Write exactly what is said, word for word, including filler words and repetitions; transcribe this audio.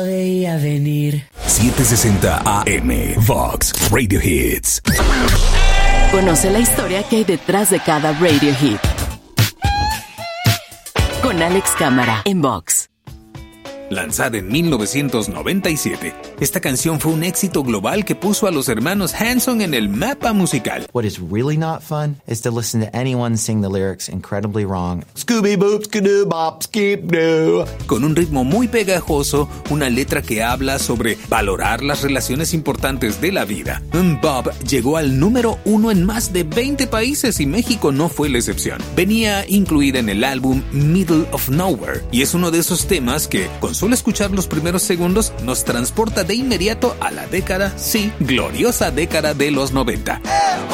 Veía venir. setecientos sesenta A M Vox Radio Hits. Conoce la historia que hay detrás de cada radio hit. Con Alex Cámara en Vox. Lanzada en mil novecientos noventa y siete, esta canción fue un éxito global que puso a los hermanos Hanson en el mapa musical. What is really not fun is to listen to anyone sing the lyrics incredibly wrong. Scooby boop skidoo bop skip doo. Con un ritmo muy pegajoso, una letra que habla sobre valorar las relaciones importantes de la vida. Bob llegó al número uno en más de veinte países y México no fue la excepción. Venía incluida en el álbum Middle of Nowhere y es uno de esos temas que, con solo escuchar los primeros segundos, nos transporta de inmediato a la década, sí, gloriosa década de los noventa.